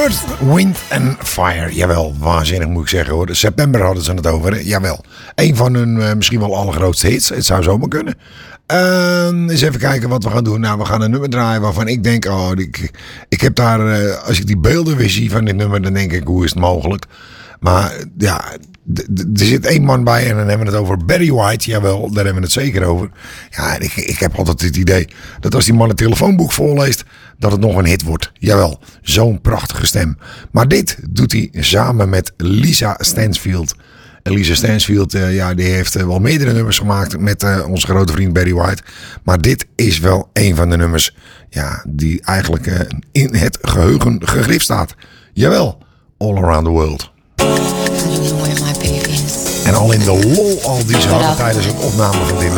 Earth, Wind and Fire. Jawel, waanzinnig moet ik zeggen hoor. September hadden ze het over. Hè? Jawel. Een van hun misschien wel allergrootste hits. Het zou zomaar kunnen. Eens even kijken wat we gaan doen. Nou, we gaan een nummer draaien waarvan ik denk... ik heb daar... als ik die beelden weer zie van dit nummer... dan denk ik, hoe is het mogelijk? Maar ja... Er zit één man bij en dan hebben we het over Barry White. Jawel, daar hebben we het zeker over. Ja, ik heb altijd het idee dat als die man het telefoonboek voorleest... dat het nog een hit wordt. Jawel, zo'n prachtige stem. Maar dit doet hij samen met Lisa Stansfield. Lisa Stansfield, die heeft wel meerdere nummers gemaakt met onze grote vriend Barry White. Maar dit is wel een van de nummers die eigenlijk in het geheugen gegrift staat. Jawel, All Around the World. En al in de lol al die ze hadden tijdens het opname van dit